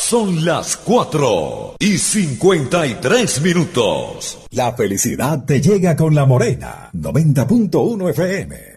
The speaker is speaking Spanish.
Son las 4:53. La felicidad te llega con La Morena, 90.1 FM.